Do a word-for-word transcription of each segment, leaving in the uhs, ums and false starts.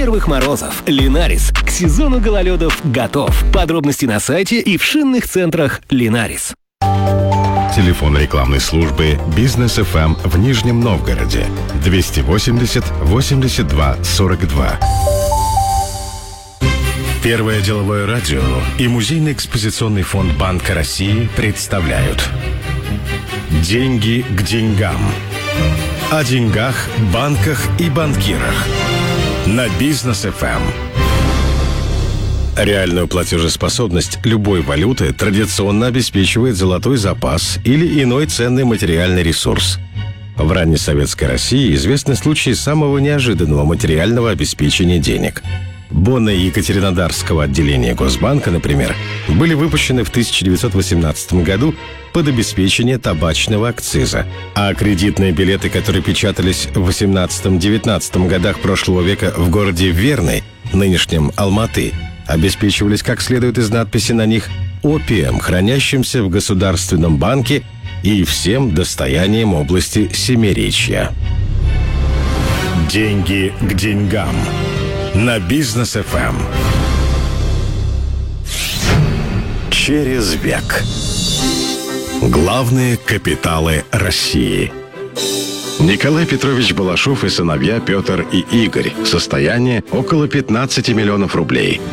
Первых морозов. Линарис. К сезону гололедов готов. Подробности на сайте и в шинных центрах Линарис. Телефон рекламной службы «Бизнес эф эм» в Нижнем Новгороде. двести восемьдесят восемьдесят два сорок два. Первое деловое радио и Музейно-экспозиционный фонд Банка России представляют «Деньги к деньгам». О деньгах, банках и банкирах. На Бизнес эф эм. Реальную платежеспособность любой валюты традиционно обеспечивает золотой запас или иной ценный материальный ресурс. В ранней советской России известны случаи самого неожиданного материального обеспечения денег. Боны Екатеринодарского отделения Госбанка, например, были выпущены в тысяча девятьсот восемнадцатом году под обеспечение табачного акциза, а кредитные билеты, которые печатались в восемнадцатом-девятнадцатом годах прошлого века в городе Верный, нынешнем Алматы, обеспечивались, как следует из надписи на них, опием, хранящимся в Государственном банке и всем достоянием области Семиречья. Деньги к деньгам. На Бизнес эф эм. Через век. Главные капиталы России. Николай Петрович Балашов и сыновья Петр и Игорь. Состояние около пятнадцати миллионов рублей.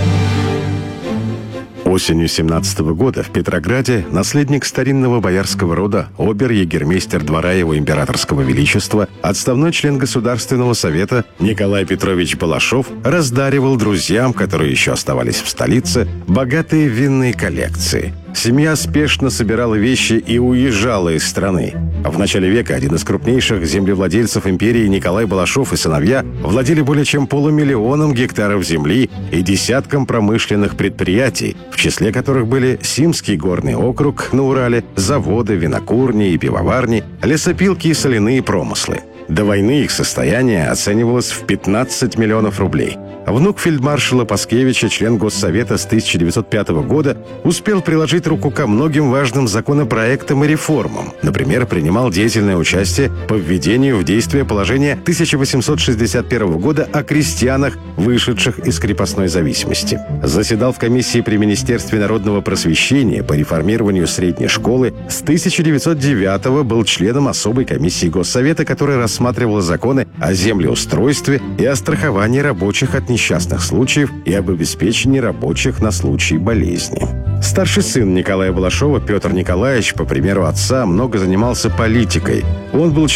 Осенью семнадцатого года в Петрограде наследник старинного боярского рода, обер-егермейстер двора его императорского величества, отставной член Государственного совета Николай Петрович Балашов раздаривал друзьям, которые еще оставались в столице, богатые винные коллекции. Семья спешно собирала вещи и уезжала из страны. В начале века один из крупнейших землевладельцев империи Николай Балашов и сыновья владели более чем полумиллионом гектаров земли и десятком промышленных предприятий, в числе которых были Симский горный округ на Урале, заводы, винокурни и пивоварни, лесопилки и соляные промыслы. До войны их состояние оценивалось в пятнадцать миллионов рублей. Внук фельдмаршала Паскевича, член Госсовета с тысяча девятьсот пятого года, успел приложить руку ко многим важным законопроектам и реформам. Например, принимал деятельное участие по введению в действие положения тысяча восемьсот шестьдесят первого года о крестьянах, вышедших из крепостной зависимости. Заседал в комиссии при Министерстве народного просвещения по реформированию средней школы. С тысяча девятьсот девятого был членом особой комиссии Госсовета, которая рассматривала законы о землеустройстве и о страховании рабочих от несчастных случаев и об обеспечении рабочих на случай болезни. Старший сын Николая Балашова, Петр Николаевич, по примеру отца, много занимался политикой. Он был